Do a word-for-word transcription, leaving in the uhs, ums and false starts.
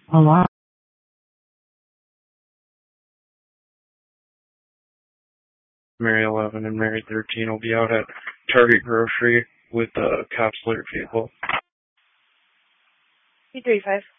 Hello? Mary eleven and Mary thirteen will be out at Target Grocery with a uh, cop's alert vehicle. P thirty-five.